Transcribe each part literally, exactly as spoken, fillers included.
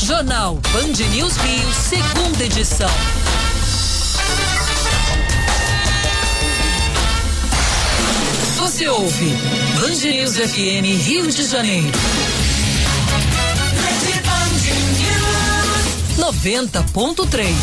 Jornal Band News Rio, segunda edição. Você ouve Band News F M Rio de Janeiro. noventa ponto três.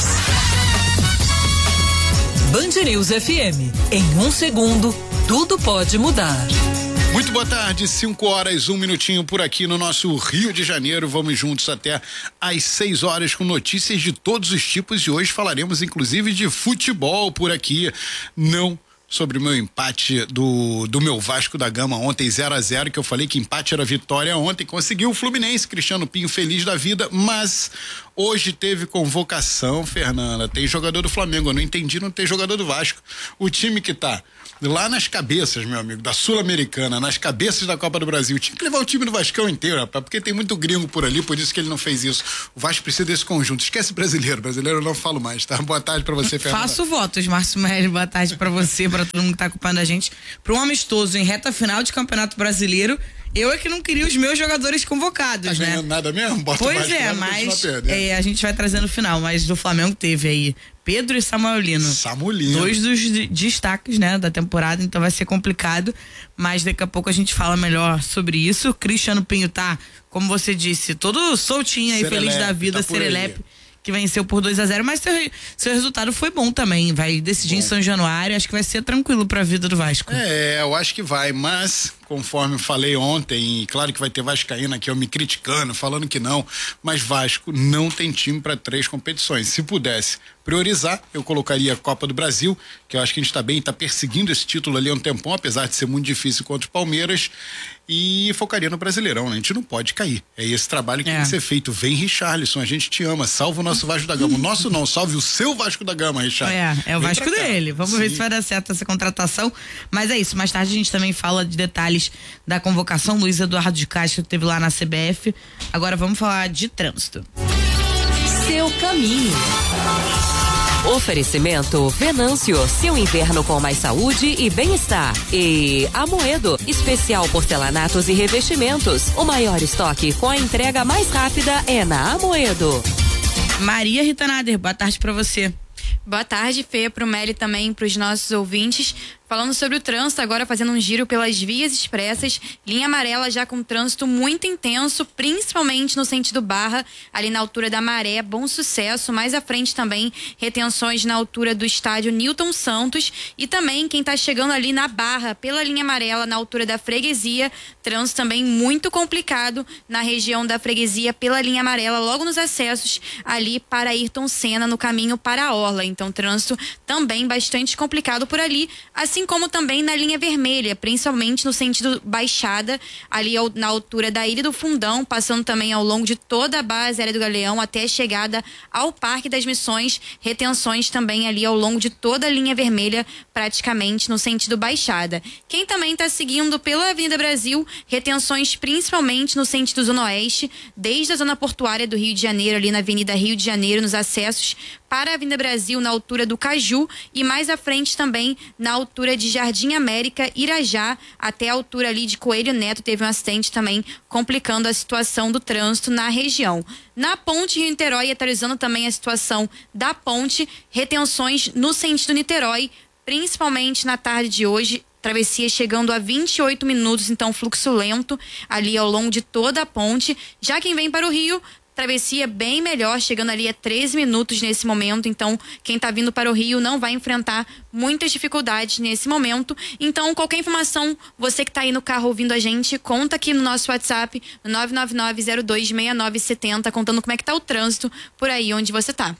Band News F M. Em um segundo, tudo pode mudar. Muito boa tarde, cinco horas, um minutinho por aqui no nosso Rio de Janeiro. Vamos juntos até às seis horas com notícias de todos os tipos e hoje falaremos inclusive de futebol por aqui. Não sobre o meu empate do, do meu Vasco da Gama ontem, zero a zero, que eu falei que empate era vitória ontem, conseguiu o Fluminense, Cristiano Pinho feliz da vida, mas hoje teve convocação, Fernanda, tem jogador do Flamengo, eu não entendi não ter jogador do Vasco. O time que tá lá nas cabeças, meu amigo, da Sul-Americana, nas cabeças da Copa do Brasil, tinha que levar o time do Vascão inteiro, rapaz, porque tem muito gringo por ali, por isso que ele não fez isso. O Vasco precisa desse conjunto, esquece brasileiro, brasileiro eu não falo mais, tá? Boa tarde pra você, Fernanda. Faço votos, Márcio Mérez, boa tarde pra você, pra todo mundo que tá acompanhando a gente, pra um amistoso em reta final de Campeonato Brasileiro. Eu é que não queria os meus jogadores convocados, tá né? Ganhando nada mesmo? Bota pois mais é, mas é, a gente vai trazer no final, mas do Flamengo teve aí Pedro e Samuelino. Samuelino. Dois dos destaques, né, da temporada, então vai ser complicado, mas daqui a pouco a gente fala melhor sobre isso. O Cristiano Pinho tá, como você disse, todo soltinho aí, Serelepe, feliz da vida, tá serelepe, que venceu por dois a zero, mas seu, seu resultado foi bom também, vai decidir bom. Em São Januário, acho que vai ser tranquilo pra vida do Vasco. É, eu acho que vai, mas conforme falei ontem, e claro que vai ter vascaína aqui, eu me criticando, falando que não, mas Vasco não tem time para três competições. Se pudesse priorizar, eu colocaria a Copa do Brasil, que eu acho que a gente tá bem, tá perseguindo esse título ali há um tempão, apesar de ser muito difícil contra o Palmeiras, e focaria no Brasileirão, né? A gente não pode cair. É esse trabalho que é. tem que ser feito. Vem, Richarlison, a gente te ama, salva o nosso Vasco da Gama. O nosso não, salve o seu Vasco da Gama, Richard. É, é o Vem Vasco dele. Vamos Sim. ver se vai dar certo essa contratação. Mas é isso, mais tarde a gente também fala de detalhes da convocação. Luiz Eduardo de Castro teve lá na C B F. Agora vamos falar de trânsito. Seu caminho. Oferecimento Venâncio, seu inverno com mais saúde e bem-estar. E Amoedo, especial porcelanatos e revestimentos. O maior estoque com a entrega mais rápida é na Amoedo. Maria Rita Nader, boa tarde pra você. Boa tarde, Fê, pro Meli também, pros nossos ouvintes. Falando sobre o trânsito, agora fazendo um giro pelas vias expressas, linha amarela já com trânsito muito intenso, principalmente no sentido Barra, ali na altura da Maré, Bom Sucesso, mais à frente também, retenções na altura do estádio Newton Santos, e também quem tá chegando ali na Barra, pela linha amarela, na altura da Freguesia, trânsito também muito complicado na região da Freguesia, pela linha amarela, logo nos acessos ali para Ayrton Senna, no caminho para a Orla, então trânsito também bastante complicado por ali, assim como também na linha vermelha, principalmente no sentido Baixada, ali ao, na altura da Ilha do Fundão, passando também ao longo de toda a base aérea do Galeão até a chegada ao Parque das Missões, retenções também ali ao longo de toda a linha vermelha, praticamente no sentido Baixada. Quem também está seguindo pela Avenida Brasil, retenções principalmente no sentido Zona Oeste, desde a zona portuária do Rio de Janeiro, ali na Avenida Rio de Janeiro, nos acessos para a Avenida Brasil, na altura do Caju, e mais à frente também na altura de Jardim América, Irajá, até a altura ali de Coelho Neto, teve um acidente também complicando a situação do trânsito na região. Na ponte Rio-Niterói, atualizando também a situação da ponte, retenções no sentido Niterói, principalmente na tarde de hoje, travessia chegando a vinte e oito minutos, então fluxo lento ali ao longo de toda a ponte. Já quem vem para o Rio, travessia bem melhor, chegando ali a treze minutos nesse momento, então quem tá vindo para o Rio não vai enfrentar muitas dificuldades nesse momento. Então qualquer informação, você que tá aí no carro ouvindo a gente, conta aqui no nosso WhatsApp, no nove nove nove zero dois seis nove sete zero, contando como é que tá o trânsito por aí onde você tá.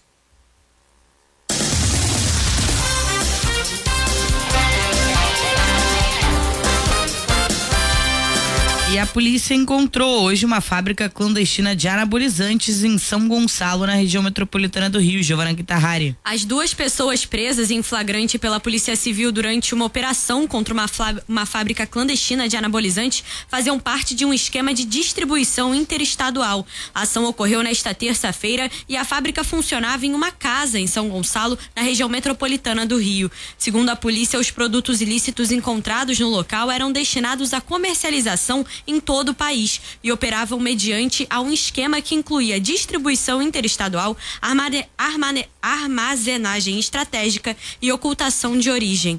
E a polícia encontrou hoje uma fábrica clandestina de anabolizantes em São Gonçalo, na região metropolitana do Rio. Giovana Guitarrari. As duas pessoas presas em flagrante pela Polícia Civil durante uma operação contra uma, uma fábrica clandestina de anabolizantes faziam parte de um esquema de distribuição interestadual. A ação ocorreu nesta terça-feira e a fábrica funcionava em uma casa em São Gonçalo, na região metropolitana do Rio. Segundo a polícia, os produtos ilícitos encontrados no local eram destinados à comercialização em todo o país e operavam mediante a um esquema que incluía distribuição interestadual, armane, armane, armazenagem estratégica e ocultação de origem.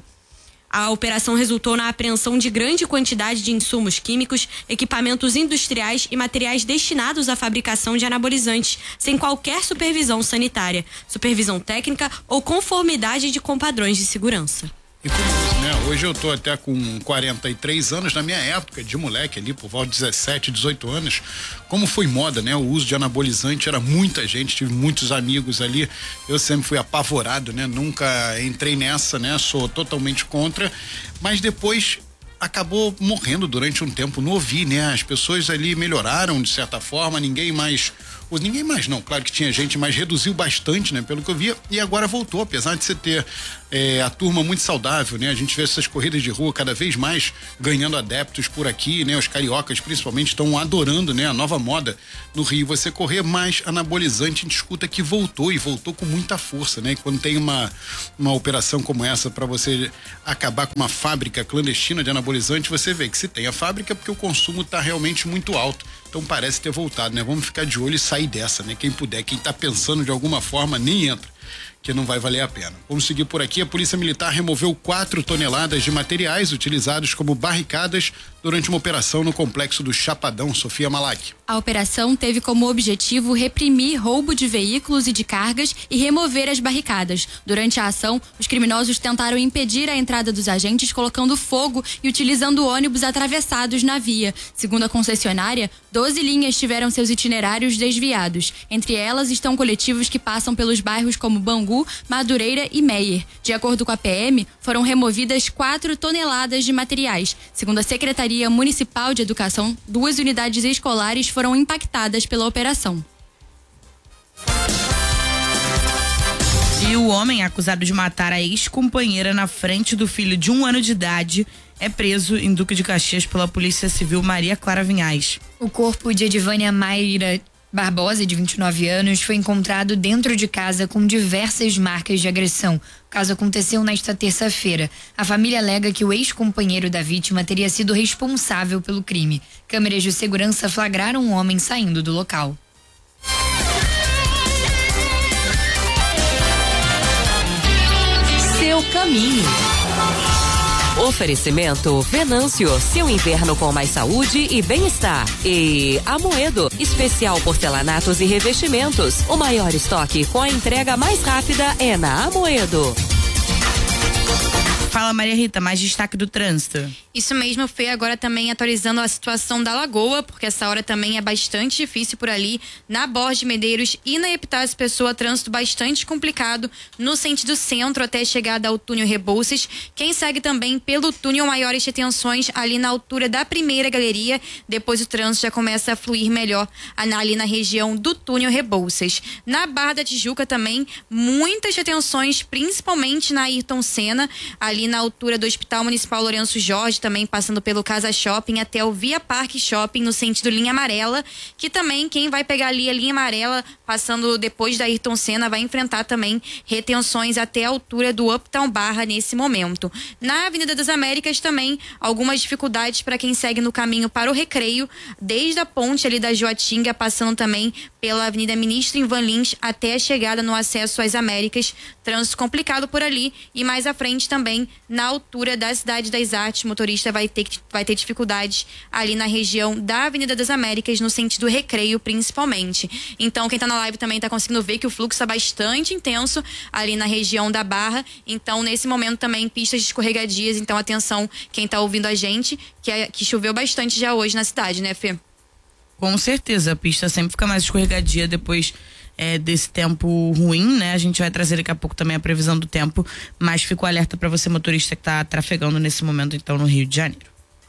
A operação resultou na apreensão de grande quantidade de insumos químicos, equipamentos industriais e materiais destinados à fabricação de anabolizantes, sem qualquer supervisão sanitária, supervisão técnica ou conformidade de com padrões de segurança. E curioso, né? Hoje eu tô até com quarenta e três anos, na minha época de moleque ali, por volta de dezessete, dezoito anos, como foi moda, né? O uso de anabolizante, era muita gente, tive muitos amigos ali, eu sempre fui apavorado, né? Nunca entrei nessa, né? Sou totalmente contra, mas depois acabou morrendo durante um tempo, não ouvi, né? As pessoas ali melhoraram de certa forma, ninguém mais, ou ninguém mais não, claro que tinha gente, mas reduziu bastante, né? Pelo que eu via, e agora voltou, apesar de você ter é, a turma muito saudável, né? A gente vê essas corridas de rua cada vez mais ganhando adeptos por aqui, né? Os cariocas principalmente estão adorando, né? A nova moda no Rio, você correr mais anabolizante, a gente escuta que voltou e voltou com muita força, né? E quando tem uma, uma operação como essa para você acabar com uma fábrica clandestina de anabolizante, você vê que se tem a fábrica porque o consumo está realmente muito alto. Então parece ter voltado, né? Vamos ficar de olho e sair dessa, né? Quem puder, quem tá pensando de alguma forma, nem entra, que não vai valer a pena. Vamos seguir por aqui. A Polícia Militar removeu quatro toneladas de materiais utilizados como barricadas durante uma operação no complexo do Chapadão. Sofia Malak. A operação teve como objetivo reprimir roubo de veículos e de cargas e remover as barricadas. Durante a ação, os criminosos tentaram impedir a entrada dos agentes colocando fogo e utilizando ônibus atravessados na via. Segundo a concessionária, doze linhas tiveram seus itinerários desviados. Entre elas estão coletivos que passam pelos bairros como Bangu, Madureira e Meier. De acordo com a P M, foram removidas quatro toneladas de materiais. Segundo a Secretaria Municipal de Educação, duas unidades escolares foram impactadas pela operação. E o homem acusado de matar a ex-companheira na frente do filho de um ano de idade é preso em Duque de Caxias pela Polícia Civil Maria Clara Vinhais. O corpo de Edivânia Mayra Barbosa, de vinte e nove anos, foi encontrado dentro de casa com diversas marcas de agressão. O caso aconteceu nesta terça-feira. A família alega que o ex-companheiro da vítima teria sido responsável pelo crime. Câmeras de segurança flagraram um homem saindo do local. Seu caminho. Oferecimento Venâncio, seu inverno com mais saúde e bem-estar. E Amoedo, especial porcelanatos e revestimentos. O maior estoque com a entrega mais rápida é na Amoedo. Fala, Maria Rita, mais destaque do trânsito. Isso mesmo, Fê, agora também atualizando a situação da Lagoa, porque essa hora também é bastante difícil por ali, na Borges de Medeiros e na Epitácio Pessoa, trânsito bastante complicado no sentido centro até a chegada ao túnel Rebouças. Quem segue também pelo túnel, maiores retenções ali na altura da primeira galeria, depois o trânsito já começa a fluir melhor ali na região do túnel Rebouças. Na Barra da Tijuca também, muitas retenções, principalmente na Ayrton Senna, ali na altura do Hospital Municipal Lourenço Jorge, também passando pelo Casa Shopping até o Via Parque Shopping no sentido linha amarela, que também quem vai pegar ali a linha amarela passando depois da Ayrton Senna vai enfrentar também retenções até a altura do Uptown Barra nesse momento. Na Avenida das Américas também algumas dificuldades para quem segue no caminho para o Recreio, desde a ponte ali da Joatinga, passando também pela Avenida Ministro Ivan Lins até a chegada no acesso às Américas, trânsito complicado por ali e mais à frente também na altura da Cidade das Artes, o motorista vai ter, vai ter dificuldades ali na região da Avenida das Américas, no sentido Recreio principalmente. Então quem tá na live também tá conseguindo ver que o fluxo é bastante intenso ali na região da Barra, então nesse momento também pistas escorregadias, então atenção quem tá ouvindo a gente, que, é, que choveu bastante já hoje na cidade, né, Fê? Com certeza, a pista sempre fica mais escorregadia depois é, desse tempo ruim, né? A gente vai trazer daqui a pouco também a previsão do tempo, mas fico alerta para você, motorista que tá trafegando nesse momento, então, no Rio de Janeiro.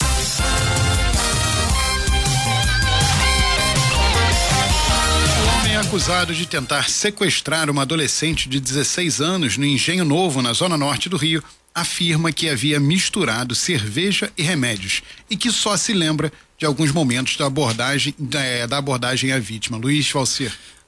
O homem é acusado de tentar sequestrar uma adolescente de dezesseis anos no Engenho Novo, na zona norte do Rio, afirma que havia misturado cerveja e remédios e que só se lembra de alguns momentos da abordagem da, da abordagem à vítima. Luiz Valcir.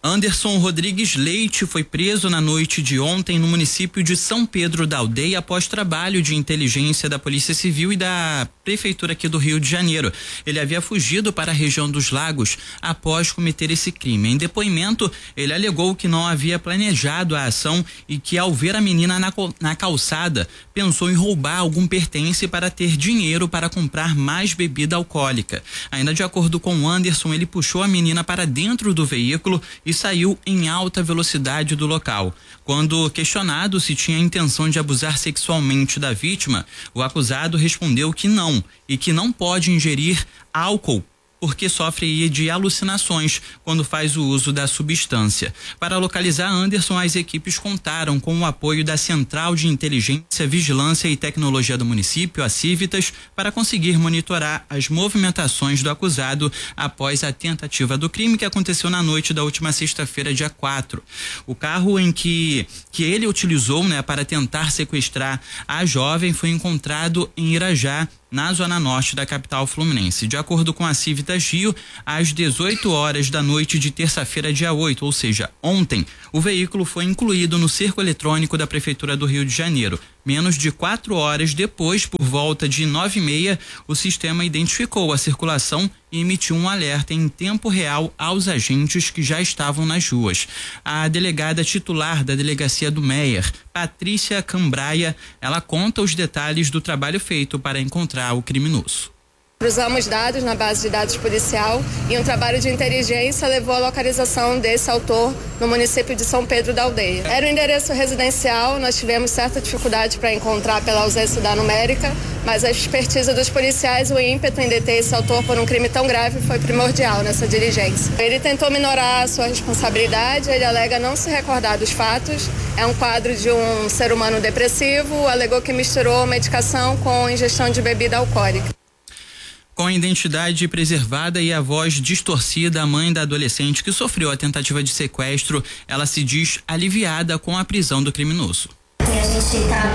Anderson Rodrigues Leite foi preso na noite de ontem no município de São Pedro da Aldeia após trabalho de inteligência da Polícia Civil e da Prefeitura aqui do Rio de Janeiro. Ele havia fugido para a região dos Lagos após cometer esse crime. Em depoimento, ele alegou que não havia planejado a ação e que, ao ver a menina na, na calçada, pensou em roubar algum pertence para ter dinheiro para comprar mais bebida alcoólica. Ainda de acordo com Anderson, ele puxou a menina para dentro do veículo e saiu em alta velocidade do local. Quando questionado se tinha a intenção de abusar sexualmente da vítima, o acusado respondeu que não e que não pode ingerir álcool porque sofre de alucinações quando faz o uso da substância. Para localizar Anderson, as equipes contaram com o apoio da Central de Inteligência, Vigilância e Tecnologia do município, a Civitas, para conseguir monitorar as movimentações do acusado após a tentativa do crime que aconteceu na noite da última sexta-feira, dia quatro. O carro em que, que ele utilizou, né, para tentar sequestrar a jovem foi encontrado em Irajá, na zona norte da capital fluminense. De acordo com a Civitas Rio, às dezoito horas da noite de terça-feira, dia oito, ou seja, ontem, o veículo foi incluído no cerco eletrônico da Prefeitura do Rio de Janeiro. Menos de quatro horas depois, por volta de nove e meia, o sistema identificou a circulação e emitiu um alerta em tempo real aos agentes que já estavam nas ruas. A delegada titular da delegacia do Meier, Patrícia Cambraia, ela conta os detalhes do trabalho feito para encontrar o criminoso. Cruzamos dados na base de dados policial e um trabalho de inteligência levou à localização desse autor no município de São Pedro da Aldeia. Era um endereço residencial, nós tivemos certa dificuldade para encontrar pela ausência da numérica, mas a expertise dos policiais, o ímpeto em deter esse autor por um crime tão grave foi primordial nessa diligência. Ele tentou minorar a sua responsabilidade, ele alega não se recordar dos fatos, é um quadro de um ser humano depressivo, alegou que misturou medicação com ingestão de bebida alcoólica. Com a identidade preservada e a voz distorcida, a mãe da adolescente que sofreu a tentativa de sequestro, ela se diz aliviada com a prisão do criminoso. A gente está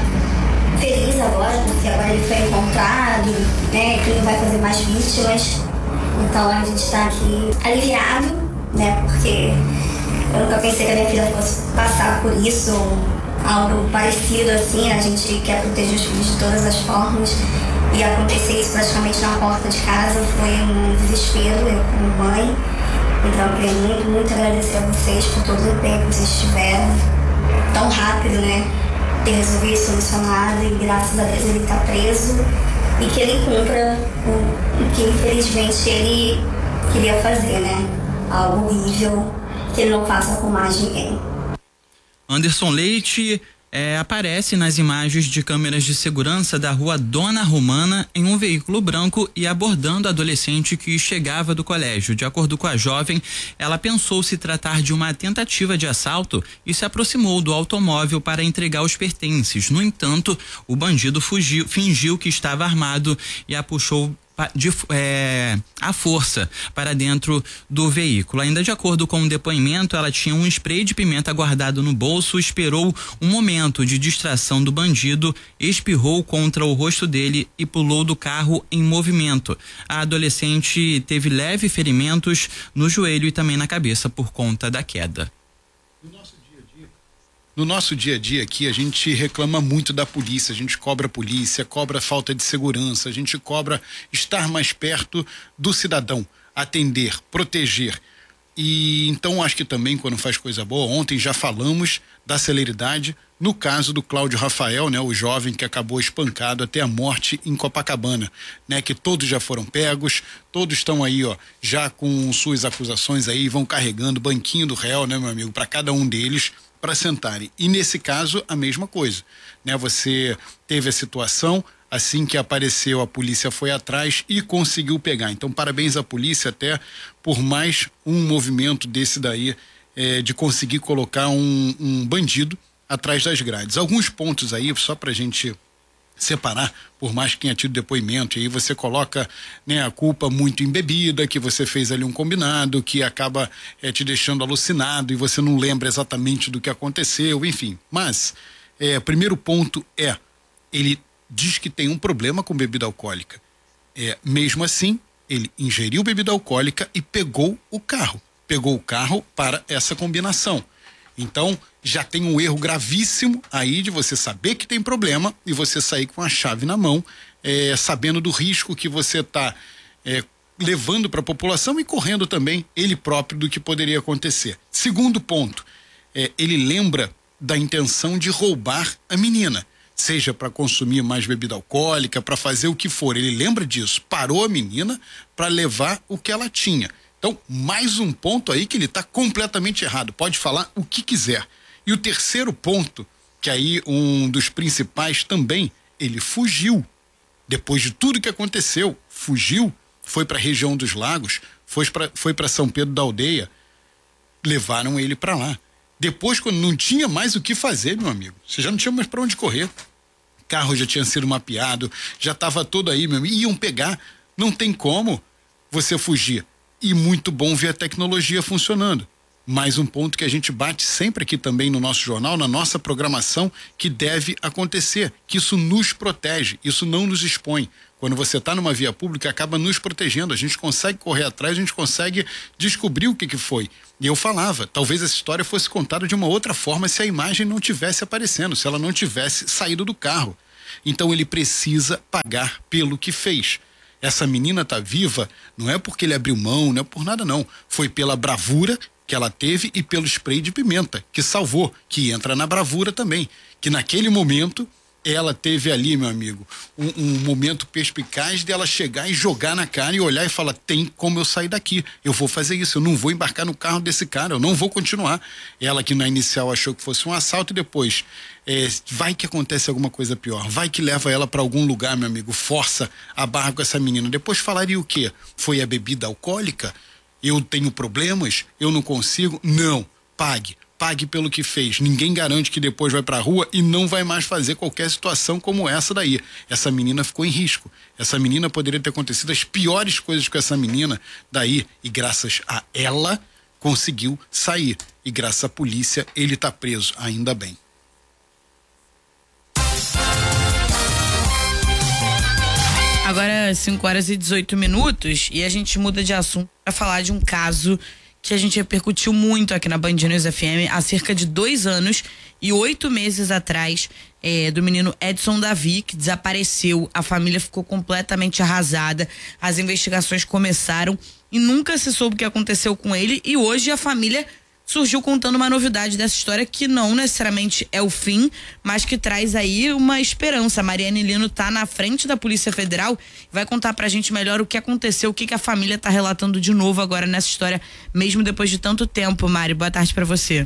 feliz agora, porque agora ele foi encontrado, né, que não vai fazer mais vítimas. Então a gente está aqui aliviado, né, porque eu nunca pensei que a minha filha fosse passar por isso, algo parecido assim. A gente quer proteger os filhos de todas as formas. E acontecer isso praticamente na porta de casa foi um desespero, eu como mãe. Então eu queria muito, muito agradecer a vocês por todo o tempo que vocês tiveram. Tão rápido, né? Ter resolvido, solucionado, e graças a Deus ele está preso. E que ele cumpra o, o que infelizmente ele queria fazer, né? Algo horrível, que ele não faça com mais ninguém. Anderson Leite É, aparece nas imagens de câmeras de segurança da rua Dona Romana em um veículo branco e abordando a adolescente que chegava do colégio. De acordo com a jovem, ela pensou se tratar de uma tentativa de assalto e se aproximou do automóvel para entregar os pertences. No entanto, o bandido fugiu, fingiu que estava armado e a puxou De, é, a força para dentro do veículo. Ainda de acordo com o depoimento, ela tinha um spray de pimenta guardado no bolso, esperou um momento de distração do bandido, espirrou contra o rosto dele e pulou do carro em movimento. A adolescente teve leves ferimentos no joelho e também na cabeça por conta da queda. No nosso dia a dia aqui, a gente reclama muito da polícia, a gente cobra a polícia, cobra falta de segurança, a gente cobra estar mais perto do cidadão, atender, proteger. E então acho que também quando faz coisa boa, ontem já falamos da celeridade no caso do Cláudio Rafael, né, o jovem que acabou espancado até a morte em Copacabana, né, que todos já foram pegos, todos estão aí, ó, já com suas acusações aí, vão carregando o banquinho do réu, né, meu amigo, para cada um deles, para sentarem. E nesse caso, a mesma coisa, né? Você teve a situação, assim que apareceu, a polícia foi atrás e conseguiu pegar. Então, parabéns à polícia até por mais um movimento desse daí, é, de conseguir colocar um, um bandido atrás das grades. Alguns pontos aí, só pra gente separar, por mais que tenha tido depoimento, e aí você coloca, né, a culpa muito em bebida, que você fez ali um combinado, que acaba é, te deixando alucinado e você não lembra exatamente do que aconteceu, enfim. Mas, é, primeiro ponto é, ele diz que tem um problema com bebida alcoólica. É, mesmo assim, ele ingeriu bebida alcoólica e pegou o carro. pegou o carro para essa combinação. Então, já tem um erro gravíssimo aí de você saber que tem problema e você sair com a chave na mão, é, sabendo do risco que você está é, levando para a população e correndo também ele próprio do que poderia acontecer. Segundo ponto, é, ele lembra da intenção de roubar a menina, seja para consumir mais bebida alcoólica, para fazer o que for. Ele lembra disso, parou a menina para levar o que ela tinha. Então, mais um ponto aí que ele está completamente errado. Pode falar o que quiser. E o terceiro ponto, que aí um dos principais também, ele fugiu. Depois de tudo que aconteceu, fugiu, foi para a região dos Lagos, foi para foi para São Pedro da Aldeia, levaram ele para lá. Depois, quando não tinha mais o que fazer, meu amigo, você já não tinha mais para onde correr. O carro já tinha sido mapeado, já estava todo aí, meu amigo, iam pegar. Não tem como você fugir. E muito bom ver a tecnologia funcionando. Mais um ponto que a gente bate sempre aqui também no nosso jornal, na nossa programação, que deve acontecer, que isso nos protege, isso não nos expõe. Quando você está numa via pública, acaba nos protegendo, a gente consegue correr atrás, a gente consegue descobrir o que que foi. E eu falava, talvez essa história fosse contada de uma outra forma se a imagem não tivesse aparecendo, se ela não tivesse saído do carro. Então ele precisa pagar pelo que fez. Essa menina tá viva, não é porque ele abriu mão, não é por nada não. Foi pela bravura que ela teve e pelo spray de pimenta, que salvou, que entra na bravura também. Que naquele momento, ela teve ali, meu amigo, um, um momento perspicaz dela chegar e jogar na cara e olhar e falar, tem como eu sair daqui, eu vou fazer isso, eu não vou embarcar no carro desse cara, eu não vou continuar. Ela que na inicial achou que fosse um assalto e depois, é, vai que acontece alguma coisa pior, vai que leva ela para algum lugar, meu amigo, força a barra com essa menina. Depois falaria o quê? Foi a bebida alcoólica? Eu tenho problemas? Eu não consigo? Não, pague. Pague pelo que fez. Ninguém garante que depois vai pra rua e não vai mais fazer qualquer situação como essa daí. Essa menina ficou em risco. Essa menina poderia ter acontecido as piores coisas com essa menina daí. E graças a ela, conseguiu sair. E graças à polícia, ele tá preso. Ainda bem. Agora, cinco horas e dezoito minutos, e a gente muda de assunto para falar de um caso que a gente repercutiu muito aqui na Band News F M há cerca de dois anos e oito meses atrás, é, do menino Edson Davi, que desapareceu. A família ficou completamente arrasada, as investigações começaram e nunca se soube o que aconteceu com ele, e hoje a família surgiu contando uma novidade dessa história que não necessariamente é o fim, mas que traz aí uma esperança. A Mariane Lino tá na frente da Polícia Federal, vai contar pra gente melhor o que aconteceu, o que, que a família tá relatando de novo agora nessa história, mesmo depois de tanto tempo. Mari, boa tarde pra você.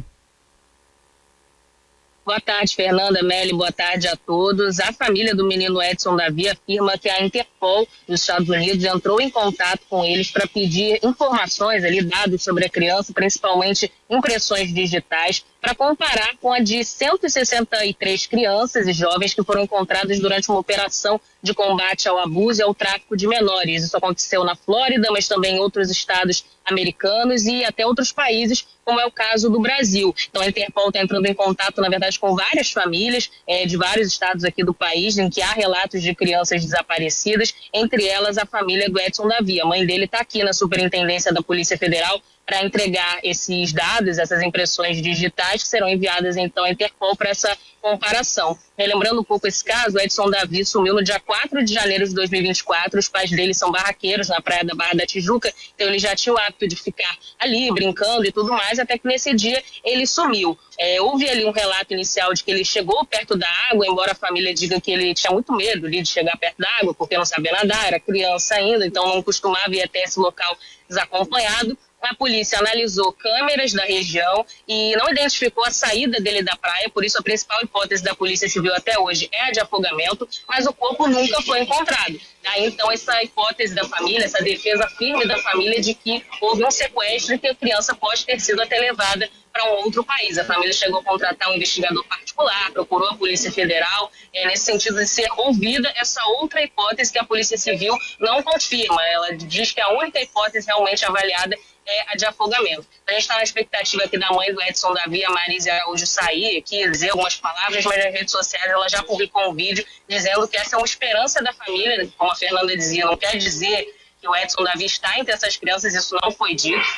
Boa tarde, Fernanda, Meli, boa tarde a todos. A família do menino Edson Davi afirma que a Interpol dos Estados Unidos entrou em contato com eles para pedir informações ali, dados sobre a criança, principalmente impressões digitais, para comparar com a de cento e sessenta e três crianças e jovens que foram encontradas durante uma operação de combate ao abuso e ao tráfico de menores. Isso aconteceu na Flórida, mas também em outros estados americanos e até outros países, como é o caso do Brasil. Então a Interpol está entrando em contato, na verdade, com várias famílias é, de vários estados aqui do país, em que há relatos de crianças desaparecidas, entre elas a família do Edson Davi. A mãe dele está aqui na Superintendência da Polícia Federal para entregar esses dados, essas impressões digitais, que serão enviadas então à Interpol para essa comparação. Relembrando um pouco esse caso, o Edson Davi sumiu no dia quatro de janeiro de dois mil e vinte e quatro. Os pais dele são barraqueiros na praia da Barra da Tijuca, então ele já tinha o hábito de ficar ali brincando e tudo mais, até que nesse dia ele sumiu. É, houve ali um relato inicial de que ele chegou perto da água, embora a família diga que ele tinha muito medo ali de chegar perto da água, porque não sabia nadar, era criança ainda, então não costumava ir até esse local desacompanhado. A polícia analisou câmeras da região e não identificou a saída dele da praia, por isso a principal hipótese da Polícia Civil até hoje é a de afogamento, mas o corpo nunca foi encontrado. Daí então essa hipótese da família, essa defesa firme da família de que houve um sequestro e que a criança pode ter sido até levada para um outro país. A família chegou a contratar um investigador particular, procurou a Polícia Federal, é, nesse sentido de ser ouvida essa outra hipótese que a Polícia Civil não confirma. Ela diz que a única hipótese realmente avaliada é a de afogamento. A gente está na expectativa aqui da mãe do Edson Davi, a Marise Araújo, sair aqui, dizer algumas palavras, mas nas redes sociais ela já publicou um vídeo dizendo que essa é uma esperança da família, como a Fernanda dizia, não quer dizer que o Edson Davi está entre essas crianças, isso não foi dito, foi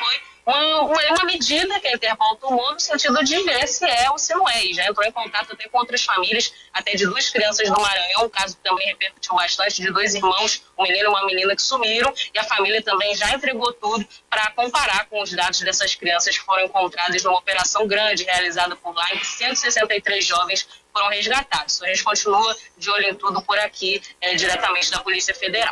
uma, uma, uma medida que a Interpol tomou no sentido de ver se é ou se não é. E já entrou em contato até com outras famílias, até de duas crianças do Maranhão, um caso que também repercutiu bastante, de dois irmãos, um menino e uma menina que sumiram, e a família também já entregou tudo para comparar com os dados dessas crianças que foram encontradas numa operação grande realizada por lá, em que cento e sessenta e três jovens foram resgatados. Então, a gente continua de olho em tudo por aqui, é, diretamente da Polícia Federal.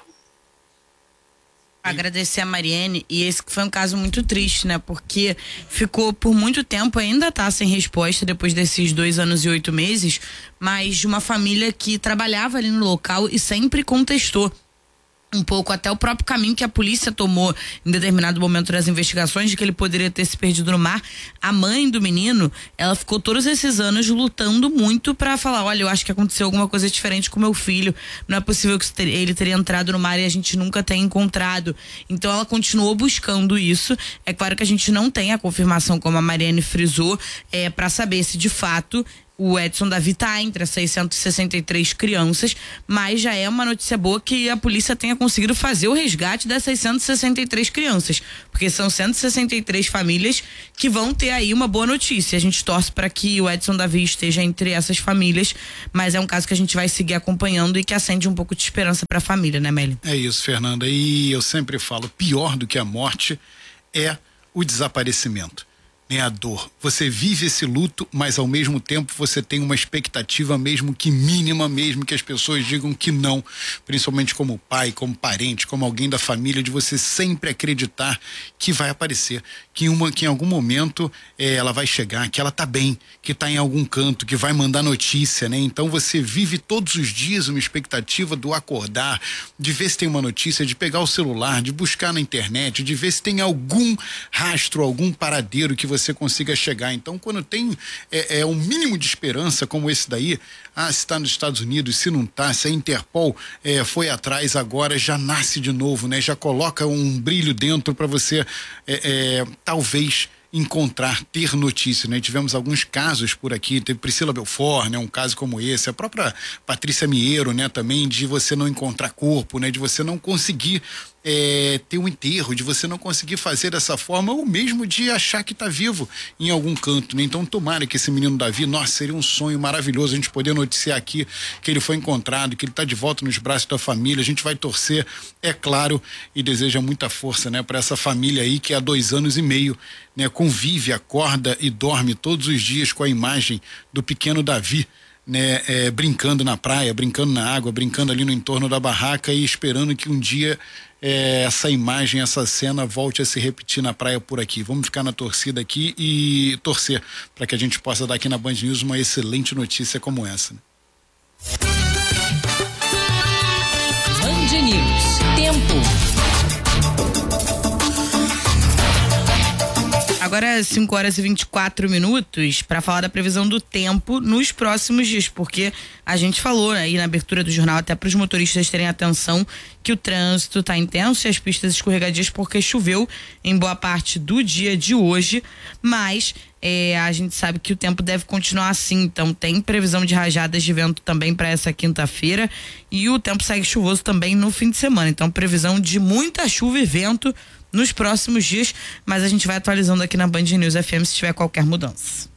Agradecer a Mariene, e esse foi um caso muito triste, né? Porque ficou por muito tempo, ainda tá sem resposta depois desses dois anos e oito meses, mas de uma família que trabalhava ali no local e sempre contestou um pouco até o próprio caminho que a polícia tomou em determinado momento das investigações, de que ele poderia ter se perdido no mar. A mãe do menino, ela ficou todos esses anos lutando muito pra falar, olha, eu acho que aconteceu alguma coisa diferente com meu filho, não é possível que ele teria entrado no mar e a gente nunca tenha encontrado. Então ela continuou buscando isso. É claro que a gente não tem a confirmação, como a Mariane frisou, é, pra saber se de fato o Edson Davi tá entre as seiscentas e sessenta e três crianças, mas já é uma notícia boa que a polícia tenha conseguido fazer o resgate das seiscentas e sessenta e três crianças, porque são cento e sessenta e três famílias que vão ter aí uma boa notícia. A gente torce para que o Edson Davi esteja entre essas famílias, mas é um caso que a gente vai seguir acompanhando e que acende um pouco de esperança para a família, né, Meli? É isso, Fernanda, e eu sempre falo, pior do que a morte é o desaparecimento. Nem a dor. Você vive esse luto, mas ao mesmo tempo você tem uma expectativa, mesmo que mínima, mesmo que as pessoas digam que não, principalmente como pai, como parente, como alguém da família, de você sempre acreditar que vai aparecer, que, uma, que em algum momento é, ela vai chegar, que ela tá bem, que tá em algum canto, que vai mandar notícia, né? Então você vive todos os dias uma expectativa do acordar, de ver se tem uma notícia, de pegar o celular, de buscar na internet, de ver se tem algum rastro, algum paradeiro que você você consiga chegar. Então, quando tem é, é, um mínimo de esperança como esse daí, ah, se está nos Estados Unidos, se não está, se a Interpol é, foi atrás agora, já nasce de novo, né? Já coloca um brilho dentro para você é, é, talvez encontrar, ter notícia, né? Tivemos alguns casos por aqui, teve Priscila Belfort, né? Um caso como esse, a própria Patrícia Miero, né? Também de você não encontrar corpo, né? De você não conseguir é, ter um enterro, de você não conseguir fazer dessa forma, ou mesmo de achar que está vivo em algum canto, né? Então tomara que esse menino Davi, nossa, seria um sonho maravilhoso a gente poder noticiar aqui que ele foi encontrado, que ele está de volta nos braços da família. A gente vai torcer, é claro, e deseja muita força, né? Para essa família aí que há dois anos e meio, né? Convive, acorda e dorme todos os dias com a imagem do pequeno Davi, né, é, brincando na praia, brincando na água, brincando ali no entorno da barraca e esperando que um dia é, essa imagem, essa cena volte a se repetir na praia por aqui. Vamos ficar na torcida aqui e torcer para que a gente possa dar aqui na Band News uma excelente notícia como essa, né? Band News. Tempo. Agora cinco horas e vinte e quatro minutos para falar da previsão do tempo nos próximos dias, porque a gente falou aí na abertura do jornal, até para os motoristas terem atenção, que o trânsito está intenso e as pistas escorregadias porque choveu em boa parte do dia de hoje, mas é, a gente sabe que o tempo deve continuar assim, então tem previsão de rajadas de vento também para essa quinta-feira e o tempo segue chuvoso também no fim de semana, então previsão de muita chuva e vento nos próximos dias, mas a gente vai atualizando aqui na Band News F M se tiver qualquer mudança.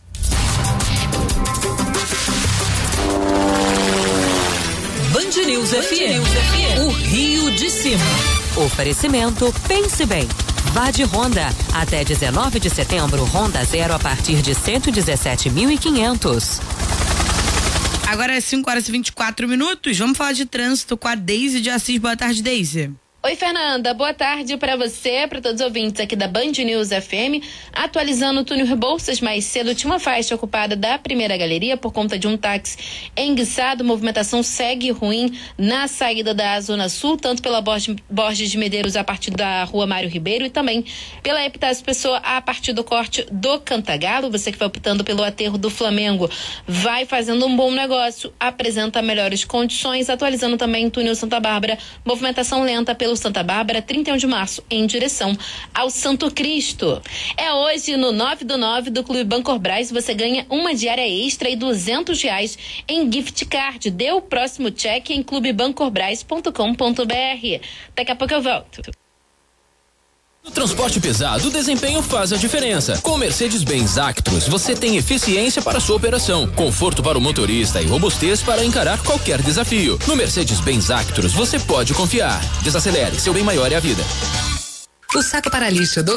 Band News F M, o Rio de Cima. Oferecimento Pense Bem. Vá de Honda. Até dezenove de setembro, Honda Zero a partir de cento e dezessete mil e quinhentos. Agora é cinco horas e vinte e quatro minutos. Vamos falar de trânsito com a Deise de Assis. Boa tarde, Deise. Oi, Fernanda. Boa tarde para você, para todos os ouvintes aqui da Band News F M. Atualizando o túnel Rebouças, mais cedo tinha uma faixa ocupada da primeira galeria por conta de um táxi enguiçado. Movimentação segue ruim na saída da Zona Sul, tanto pela Borges de Medeiros a partir da Rua Mário Ribeiro e também pela Epitácio Pessoa a partir do corte do Cantagalo. Você que vai optando pelo aterro do Flamengo vai fazendo um bom negócio, apresenta melhores condições. Atualizando também o túnel Santa Bárbara, movimentação lenta pelo Santa Bárbara, trinta e um de março, em direção ao Santo Cristo. É hoje no nove do nove do Clube Bancorbras, você ganha uma diária extra e duzentos reais em gift card. Dê o próximo check em clube bancorbras ponto com ponto br. Daqui a pouco eu volto. No transporte pesado, o desempenho faz a diferença. Com o Mercedes-Benz Actros, você tem eficiência para sua operação, conforto para o motorista e robustez para encarar qualquer desafio. No Mercedes-Benz Actros, você pode confiar. Desacelere, seu bem maior é a vida. O saco para lixo do